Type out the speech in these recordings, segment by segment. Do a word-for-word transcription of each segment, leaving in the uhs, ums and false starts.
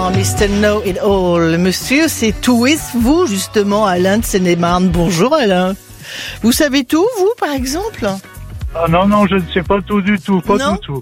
maintenant, mister Know It All. Monsieur, c'est tout. Est-ce-vous, justement, Alain de Seine-et-Marne? Bonjour, Alain. Vous savez tout, vous, par exemple? Ah non, non, je ne sais pas tout du tout, pas Non du tout.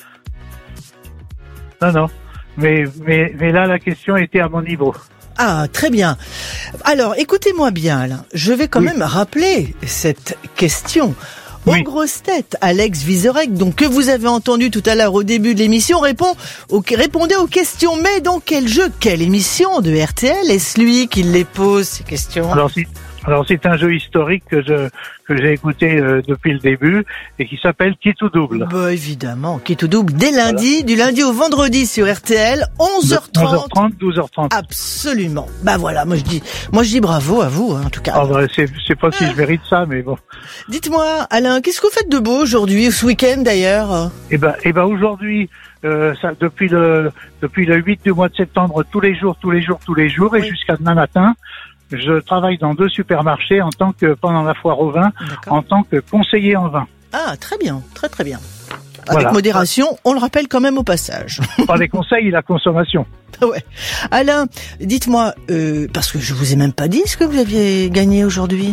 Non, non. Mais, mais, mais là, la question était à mon niveau. Ah, très bien. Alors, écoutez-moi bien, Alain. Je vais quand oui. même rappeler cette question. Aux oui. grosses têtes, Alex Vizorek, donc que vous avez entendu tout à l'heure au début de l'émission, répond aux, répondez aux questions. Mais dans quel jeu, quelle émission de R T L est-ce lui qui les pose, ces questions? Alors, si, alors c'est un jeu historique que je que j'ai écouté euh, depuis le début et qui s'appelle Qui tout double. Bah évidemment, Qui tout double dès lundi, voilà. Du lundi au vendredi sur R T L, onze heures trente. onze heures trente, douze heures trente. Absolument. Bah voilà, moi je dis, moi je dis bravo à vous, hein, en tout cas. Ah bah c'est c'est pas si je mérite ça, mais bon. Dites-moi, Alain, qu'est-ce que vous faites de beau aujourd'hui, ou ce week-end d'ailleurs? Eh ben, eh ben aujourd'hui, euh, ça, depuis le depuis le huit du mois de septembre, tous les jours, tous les jours, tous les jours, et oui. jusqu'à demain matin. Je travaille dans deux supermarchés en tant que, pendant la foire au vin, D'accord. en tant que conseiller en vin. Ah, très bien, très très bien. Avec voilà. modération, on le rappelle quand même au passage. Pas les conseils et la consommation. Ouais. Alain, dites-moi, euh, parce que je vous ai même pas dit ce que vous aviez gagné aujourd'hui.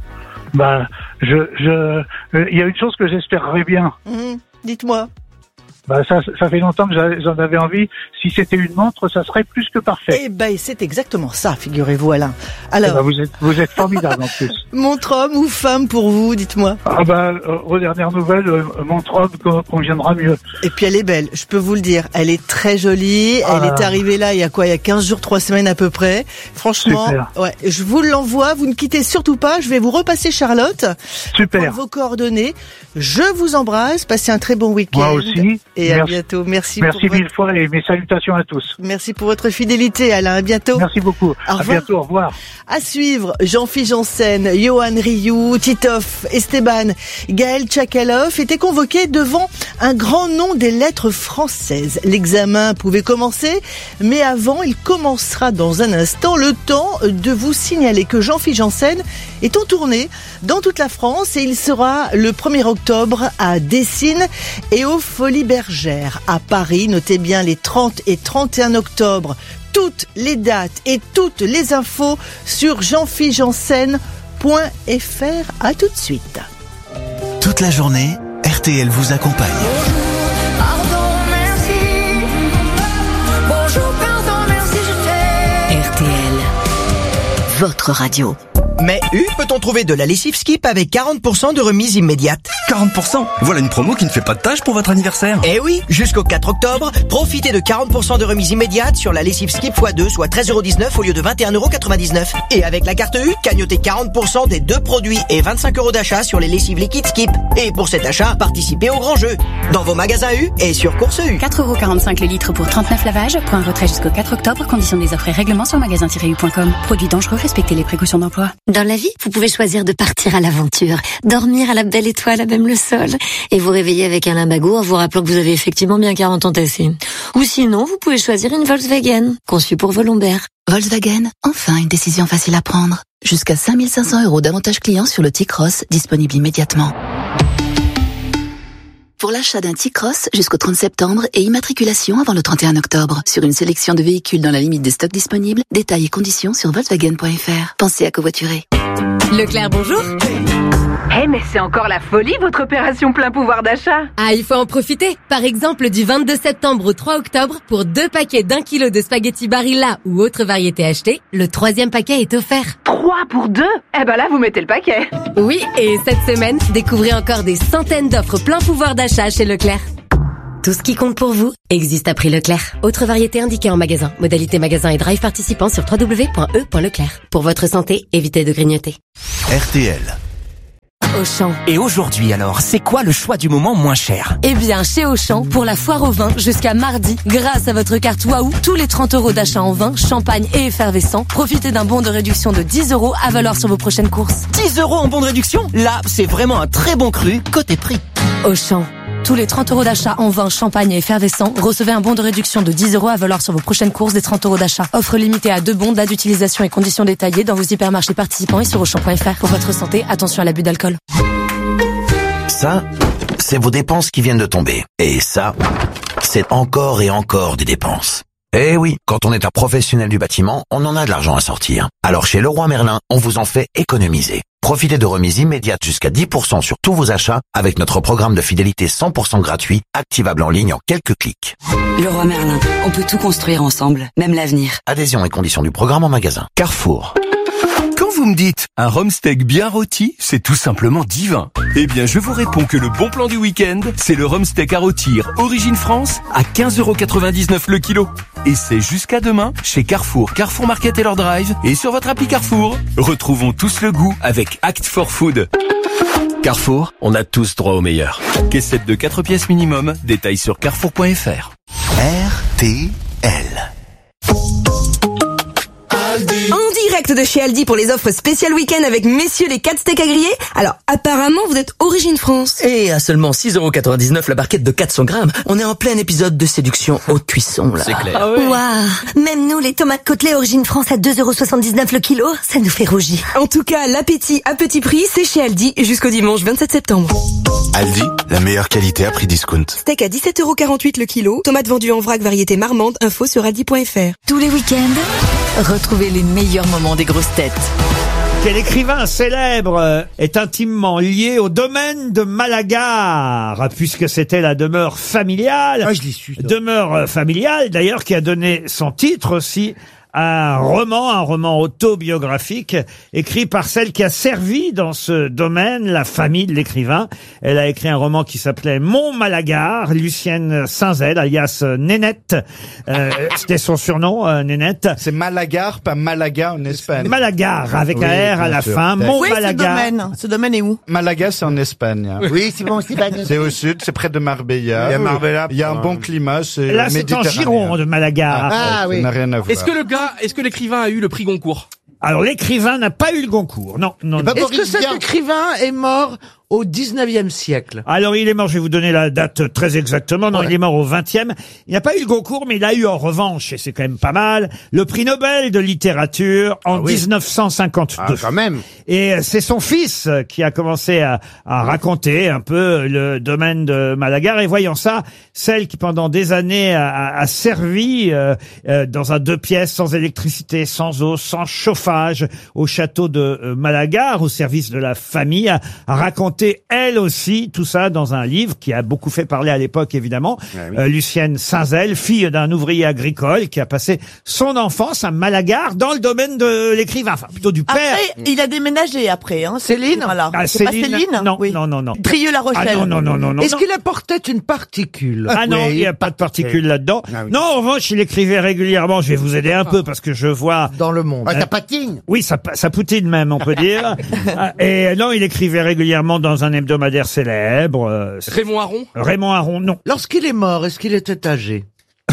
Bah, je, je, il euh, y a une chose que j'espérerais bien. Mmh, dites-moi. Bah ça, ça fait longtemps que j'en avais envie. Si c'était une montre, ça serait plus que parfait. Eh ben, c'est exactement ça, figurez-vous, Alain. Alors, eh ben, vous êtes, vous êtes formidable en plus. Montre homme ou femme pour vous, dites-moi. Ah bah, euh, aux dernières nouvelles, euh, montre homme conviendra mieux. Et puis elle est belle, je peux vous le dire. Elle est très jolie. Ah. Elle est arrivée là il y a quoi, il y a quinze jours, trois semaines à peu près. Franchement, Super. Ouais, je vous l'envoie. Vous ne quittez surtout pas. Je vais vous repasser Charlotte. Super. Pour vos coordonnées. Je vous embrasse. Passez un très bon week-end. Moi aussi. Et Merci. à bientôt. Merci. Merci pour mille votre... fois et mes salutations à tous. Merci pour votre fidélité, Alain. À bientôt. Merci beaucoup. Au à bientôt. Au revoir. À suivre, Jean-Philippe Janssen, Johan Rioux, Titoff, Esteban, Gaël Tchakalov étaient convoqués devant un grand nom des lettres françaises. L'examen pouvait commencer, mais avant, il commencera dans un instant. Le temps de vous signaler que Jean-Philippe Janssen est en tournée dans toute la France et il sera le premier octobre à Dessines et aux Folies Bergères à Paris. Notez bien les trente et trente et un octobre. Toutes les dates et toutes les infos sur jean philippe janssen point f r. À tout de suite. Toute la journée, R T L vous accompagne. Bonjour, pardon, merci. Bonjour, pardon, merci, je t'aime. R T L, votre radio. Mais U, peut-on trouver de la lessive Skip avec quarante pour cent de remise immédiate? quarante pour cent? Voilà une promo qui ne fait pas de tâche pour votre anniversaire. Eh oui, jusqu'au quatre octobre, profitez de quarante pour cent de remise immédiate sur la lessive Skip fois deux, soit treize euros dix-neuf au lieu de vingt et un euros quatre-vingt-dix-neuf. Et avec la carte U, cagnotez quarante pour cent des deux produits et vingt-cinq euros d'achat sur les lessives liquides Skip. Et pour cet achat, participez au grand jeu. Dans vos magasins U et sur Course U. quatre euros quarante-cinq le litre pour trente-neuf lavages. Point retrait jusqu'au quatre octobre. Conditions des offres et règlements sur magasin tiret u point com. Produits dangereux, respectez les précautions d'emploi. Dans la vie, vous pouvez choisir de partir à l'aventure, dormir à la belle étoile à même le sol, et vous réveiller avec un limbago en vous rappelant que vous avez effectivement bien quarante ans tassés. Ou sinon, vous pouvez choisir une Volkswagen, conçue pour vos lombaires. Volkswagen, enfin une décision facile à prendre. Jusqu'à cinq mille cinq cents euros d'avantages clients sur le T-Cross, disponible immédiatement. Pour l'achat d'un T-Cross jusqu'au trente septembre et immatriculation avant le trente et un octobre. Sur une sélection de véhicules dans la limite des stocks disponibles, détails et conditions sur volkswagen point f r. Pensez à covoiturer. Leclerc, bonjour. Eh hey, mais c'est encore la folie votre opération plein pouvoir d'achat. Ah, il faut en profiter. Par exemple, du vingt-deux septembre au trois octobre, pour deux paquets d'un kilo de spaghettis Barilla ou autre variété achetée, le troisième paquet est offert. Trois pour deux? Eh ben là, vous mettez le paquet. Oui, et cette semaine, découvrez encore des centaines d'offres plein pouvoir d'achat chez Leclerc. Tout ce qui compte pour vous existe à prix Leclerc. Autre variété indiquée en magasin. Modalité magasin et drive participant sur w w w point e point leclerc. Pour votre santé, évitez de grignoter. R T L. Auchan. Et aujourd'hui alors, c'est quoi le choix du moment moins cher? Eh bien, chez Auchan, pour la foire au vin jusqu'à mardi, grâce à votre carte Waouh, tous les trente euros d'achat en vin, champagne et effervescent, profitez d'un bon de réduction de dix euros à valoir sur vos prochaines courses. dix euros en bon de réduction? Là, c'est vraiment un très bon cru côté prix. Auchan. Tous les trente euros d'achat en vin, champagne et effervescent, recevez un bon de réduction de dix euros à valoir sur vos prochaines courses des trente euros d'achat. Offre limitée à deux bons, date d'utilisation et conditions détaillées dans vos hypermarchés participants et sur auchan point f r. Pour votre santé, attention à l'abus d'alcool. Ça, c'est vos dépenses qui viennent de tomber. Et ça, c'est encore et encore des dépenses. Eh oui, quand on est un professionnel du bâtiment, on en a de l'argent à sortir. Alors chez Leroy Merlin, on vous en fait économiser. Profitez de remises immédiates jusqu'à dix pour cent sur tous vos achats avec notre programme de fidélité cent pour cent gratuit, activable en ligne en quelques clics. Leroy Merlin, on peut tout construire ensemble, même l'avenir. Adhésion et conditions du programme en magasin. Carrefour. Quand vous me dites un rhum steak bien rôti, c'est tout simplement divin. Eh bien, je vous réponds que le bon plan du week-end, c'est le rhum steak à rôtir Origine France à quinze euros quatre-vingt-dix-neuf le kilo. Et c'est jusqu'à demain chez Carrefour, Carrefour Market et leur drive et sur votre appli Carrefour. Retrouvons tous le goût avec Act for Food. Carrefour, on a tous droit au meilleur. Caissette de quatre pièces minimum, détails sur carrefour point f r. R T L. En direct de chez Aldi pour les offres spéciales week-end avec messieurs les quatre steaks à griller. Alors apparemment vous êtes Origine France. Et à seulement six euros quatre-vingt-dix-neuf la barquette de quatre cents grammes, on est en plein épisode de séduction haute cuisson là. C'est clair. Ah ouais. Waouh, même nous les tomates côtelées Origine France à deux euros soixante-dix-neuf le kilo, ça nous fait rougir. En tout cas, l'appétit à petit prix, c'est chez Aldi jusqu'au dimanche vingt-sept septembre. Aldi, la meilleure qualité à prix discount. Steak à dix-sept euros quarante-huit le kilo, tomates vendues en vrac variété marmande, info sur aldi point f r. Tous les week-ends, retrouvez les meilleurs moments des grosses têtes. Quel écrivain célèbre est intimement lié au domaine de Malagar, puisque c'était la demeure familiale. Ah, je l'ai su. Ça. Demeure familiale, d'ailleurs, qui a donné son titre aussi à un roman, un roman autobiographique, écrit par celle qui a servi dans ce domaine, la famille de l'écrivain. Elle a écrit un roman qui s'appelait Mont Malagar, Lucienne Saint-Zel, alias Nénette. Euh, c'était son surnom, euh, Nénette. C'est Malagar, pas Malaga en Espagne. Malagar, avec oui, un R à la sûr. fin. Mont oui, Malagar. Ce domaine. ce domaine est où? Malaga, c'est en Espagne. Oui, c'est bon, c'est pas. C'est au sud, c'est près de Marbella. Il y a Marbella. Il y a un bon climat, c'est Là, c'est en Gironde, de Malagar. Ah, ah oui. Ça n'a rien à voir. Est-ce que le gars, est-ce que l'écrivain a eu le prix Goncourt? Alors, l'écrivain n'a pas eu le Goncourt. Non, non. non. Est-ce que cet écrivain est mort au dix-neuvième siècle? Alors, il est mort, je vais vous donner la date très exactement. Non, ouais. Il est mort au vingtième. Il n'a pas eu le Goncourt, mais il a eu en revanche, et c'est quand même pas mal, le prix Nobel de littérature en ah oui. dix-neuf cent cinquante-deux. Ah, quand même. Et c'est son fils qui a commencé à, à raconter un peu le domaine de Malagar. Et voyant ça, celle qui pendant des années a, a servi euh, euh, dans un deux pièces, sans électricité, sans eau, sans chauffage, au château de euh, Malagar, au service de la famille, a, a raconté elle aussi tout ça dans un livre qui a beaucoup fait parler à l'époque, évidemment. Ah oui. euh, Lucienne Saint-Zel, fille d'un ouvrier agricole qui a passé son enfance à Malagar dans le domaine de l'écrivain, enfin plutôt du père. Après, il a déménagé après, hein. Céline, voilà. Ah, c'est Céline, pas Céline? Non, oui. non, non, non. Trieux-la Rochelle. Ah non, non, non, non, non. Est-ce qu'il apportait une particule? Ah non, oui, il n'y a pas de particule là-dedans. Ah oui. Non, en revanche, il écrivait régulièrement. Je vais vous aider un peu parce que je vois dans le monde. Ah, ça patine. Oui, ça, ça poutine même, on peut dire. Et non, il écrivait régulièrement dans un hebdomadaire célèbre. Euh, Raymond Aron? Raymond Aron, non. Lorsqu'il est mort, est-ce qu'il était âgé?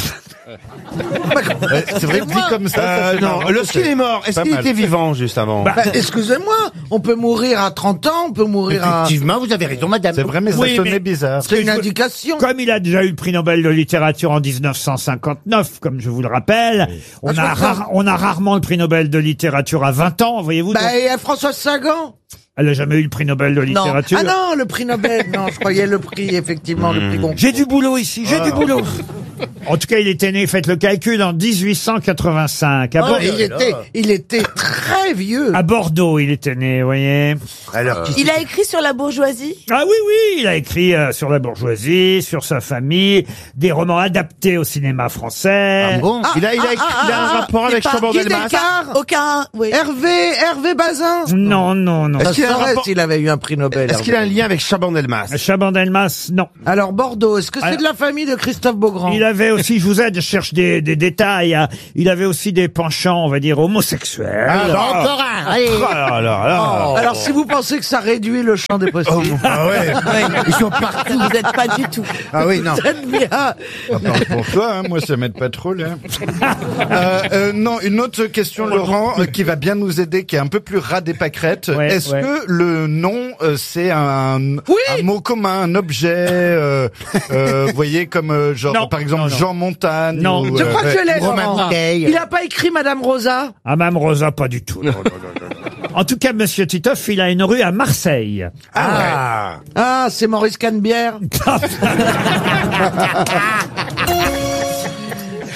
C'est vrai que dit comme ça, euh, ça non, lorsqu'il est mort, est-ce qu'il était vivant juste avant? Bah, bah, excusez-moi, on peut mourir à trente ans, on peut mourir à... Effectivement, vous avez raison, madame. C'est vrai, mais oui, ça sonnait mais bizarre. C'est une indication. Comme il a déjà eu le prix Nobel de littérature en dix-neuf cent cinquante-neuf, comme je vous le rappelle, oui. on, ah, a rare, on a rarement le prix Nobel de littérature à vingt ans, voyez-vous. Bah, donc... et à Françoise Sagan? Elle n'a jamais eu le prix Nobel de littérature. Non. Ah non, le prix Nobel, non, je croyais le prix, effectivement, mmh. le prix Goncourt. J'ai du boulot ici, j'ai ah. du boulot. En tout cas, il était né, faites le calcul, en dix-huit cent quatre-vingt-cinq. À oh, Bordeaux. Il était, il était très vieux. À Bordeaux, il était né, vous voyez. Alors, euh... Il a écrit sur la bourgeoisie? Ah oui, oui, il a écrit euh, sur la bourgeoisie, sur sa famille, des romans adaptés au cinéma français. Ah bon? ah, il a, il a, ah, écrit, ah, il a un ah, rapport avec Chambord-Delmas? Aucun, oui. Hervé, Hervé Bazin? Non, non, non. Est-ce qu'il a un rapport... s'il avait eu un prix Nobel? Est-ce qu'il a un lien avec Chambord-Delmas? Chambord-Delmas, non. Alors, Bordeaux, est-ce que c'est Alors, de la famille de Christophe Beaugrand? Il avait aussi, je vous aide, je cherche des, des détails, hein. Il avait aussi des penchants, on va dire, homosexuels. Ah, alors, encore un, allez. Alors, alors, alors, oh. alors, si vous pensez que ça réduit le champ des possibles. Oh, ah ouais. ouais. Ils sont partout. Vous n'êtes pas du tout. Ah oui, non. Vous êtes bien. Attends, pour toi, hein, moi, ça m'aide pas trop, là. euh, euh, non, une autre question, Laurent, euh, qui va bien nous aider, qui est un peu plus ras des pâquerettes. Ouais, Est-ce ouais. que le nom, euh, c'est un, oui un mot commun, un objet, euh, euh, vous voyez, comme, euh, genre, non, par exemple, non, non. Jean Montagne? Non, ou, je crois euh, que je l'ai, Laurent. Il a pas écrit Madame Rosa? Ah, Madame Rosa, pas du tout. En tout cas, Monsieur Titoff, il a une rue à Marseille. Ah, ah, ah c'est Maurice Canebière.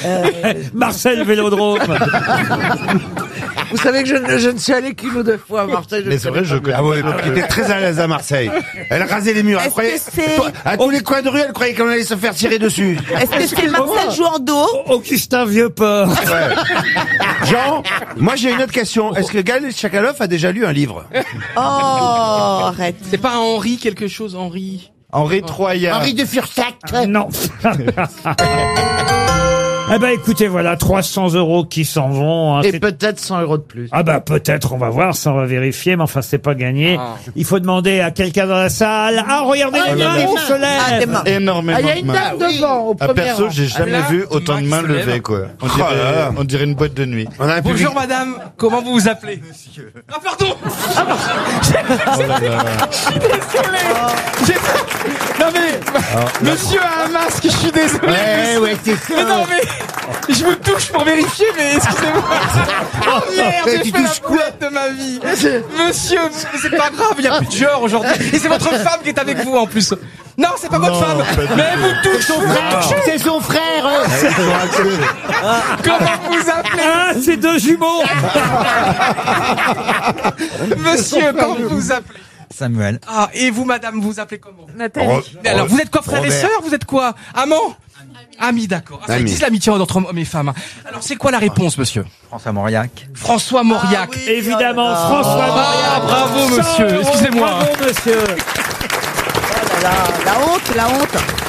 Marcel Vélodrome. Vous savez que je, ne- je ne suis allé qu'une ou deux fois à Marseille. Mais c'est vrai, je connais. Ah oui, Elle était très à l'aise à Marseille. Elle rasait les murs. Elle Est-ce croyait, que c'est- à tous les coins de rue, elle croyait qu'on allait se faire tirer dessus. Est-ce que c'est Marcel Jouandeau? Augustin Vieux-Port. Jean, moi j'ai une autre question. Est-ce que Gaël Tchakaloff a déjà lu un livre? Oh, arrête. C'est pas un Henri quelque chose, Henri. Henri Troyen. Henri de Fursac. Non. Eh ben, écoutez, voilà, trois cents euros qui s'en vont. hein. Et C'est- peut-être cent euros de plus. Ah bah peut-être, on va voir, ça on va vérifier, mais enfin c'est pas gagné. Ah. Il faut demander à quelqu'un dans la salle. Ah, regardez Ah, les il y a mains des qui mains. se lèvent. Ah, des mains. Énormément Ah, il y a de une mains. dame devant, au Ah, premier perso, rang. j'ai jamais Là, vu autant de Max mains se lève. levées, quoi. On Oh dirait, là là. on dirait une boîte de nuit. On a un public. Bonjour madame, comment vous vous appelez? Ah pardon. Ah, pardon. Oh là là. Désolé. J'ai- Non mais, monsieur a un masque, je suis désolé. Ouais, ouais, c'est ça. Mais non mais, je vous touche pour vérifier, mais excusez-moi. Oh merde, Mais j'ai tu fait la touches quoi boulette de ma vie. Monsieur, mais c'est pas grave, il y a plus de genre aujourd'hui. Et c'est votre femme qui est avec vous en plus. Non, c'est pas votre Non, femme. pas du Mais elle vous touche. C'est son frère. Comment vous appelez? Ah, c'est deux jumeaux. Monsieur, comment vous vous appelez? Samuel. Ah, et vous, madame, vous vous appelez comment? Nathalie. Mais alors, vous êtes quoi, frères et Robert. sœurs? Vous êtes quoi? Amants? Amis, d'accord. Ah, ça Amis. existe l'amitié entre hommes et femmes. Alors, c'est quoi la réponse, monsieur? François Mauriac. François Mauriac. Évidemment, François Ah, Mauriac. bravo, cent monsieur. euros, Excusez-moi. Bravo, monsieur. La honte, la honte.